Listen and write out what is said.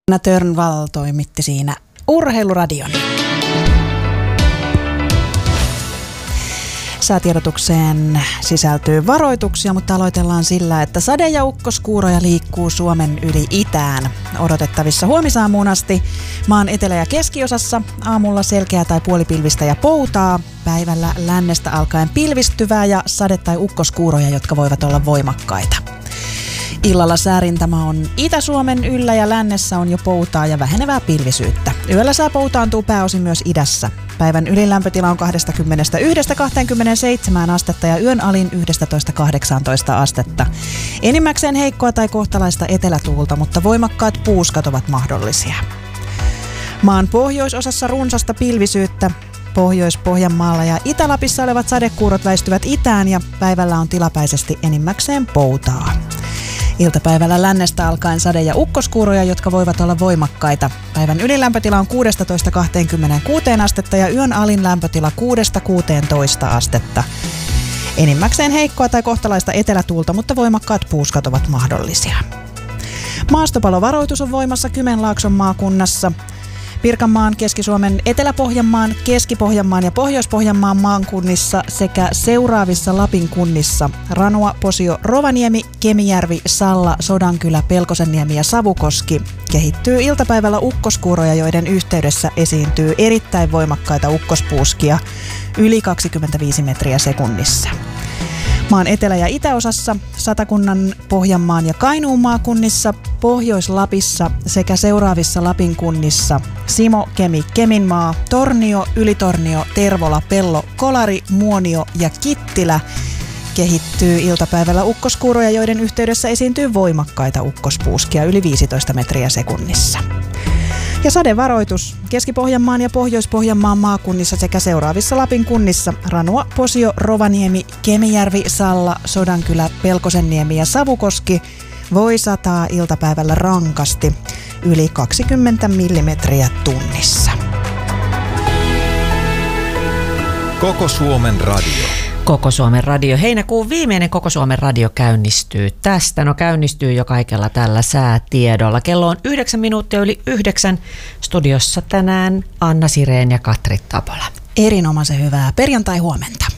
Anna Törnvall toimitti siinä Urheiluradion. Säätiedotukseen sisältyy varoituksia, mutta aloitellaan sillä, että sade- ja ukkoskuuroja liikkuu Suomen yli itään. Odotettavissa huomisaamuun asti maan etelä- ja keskiosassa aamulla selkeää tai puolipilvistä ja poutaa. Päivällä lännestä alkaen pilvistyvää ja sade- tai ukkoskuuroja, jotka voivat olla voimakkaita. Illalla säärintama on Itä-Suomen yllä ja lännessä on jo poutaa ja vähenevää pilvisyyttä. Yöllä sää poutaantuu pääosin myös idässä. Päivän ylilämpötila on 21–27 astetta ja yön alin 11–18 astetta. Enimmäkseen heikkoa tai kohtalaista etelätuulta, mutta voimakkaat puuskat ovat mahdollisia. Maan pohjoisosassa runsasta pilvisyyttä. Pohjois-Pohjanmaalla ja Itä-Lapissa olevat sadekuurot väistyvät itään ja päivällä on tilapäisesti enimmäkseen poutaa. Iltapäivällä lännestä alkaen sade- ja ukkoskuuroja, jotka voivat olla voimakkaita. Päivän ylilämpötila on 16–26 astetta ja yön alin lämpötila 6–16 astetta. Enimmäkseen heikkoa tai kohtalaista etelätuulta, mutta voimakkaat puuskat ovat mahdollisia. Maastopalovaroitus on voimassa Kymenlaakson maakunnassa. Pirkanmaan, Keski-Suomen, Etelä-Pohjanmaan, Keski-Pohjanmaan ja Pohjois-Pohjanmaan maakunnissa sekä seuraavissa Lapin kunnissa Ranua, Posio, Rovaniemi, Kemijärvi, Salla, Sodankylä, Pelkosenniemi ja Savukoski kehittyy iltapäivällä ukkoskuuroja, joiden yhteydessä esiintyy erittäin voimakkaita ukkospuuskia yli 25 metriä sekunnissa. Maan etelä- ja itäosassa, Satakunnan, Pohjanmaan ja Kainuun maakunnissa, Pohjois-Lapissa sekä seuraavissa Lapin kunnissa Simo, Kemi, Keminmaa, Tornio, Ylitornio, Tervola, Pello, Kolari, Muonio ja Kittilä kehittyy iltapäivällä ukkoskuuroja, joiden yhteydessä esiintyy voimakkaita ukkospuuskia yli 15 metriä sekunnissa. Ja sadevaroitus Keski-Pohjanmaan ja Pohjois-Pohjanmaan maakunnissa sekä seuraavissa Lapin kunnissa Ranua, Posio, Rovaniemi, Kemijärvi, Salla, Sodankylä, Pelkosenniemi ja Savukoski voi sataa iltapäivällä rankasti yli 20 millimetriä tunnissa. Koko Suomen radio. Koko Suomen radio. Heinäkuun viimeinen Koko Suomen radio käynnistyy tästä. No käynnistyy jo kaikella tällä säätiedolla. Kello on 9 minuuttia yli 9. Studiossa tänään Anna Sirén ja Katri Tapola. Erinomaisen hyvää perjantai-huomenta.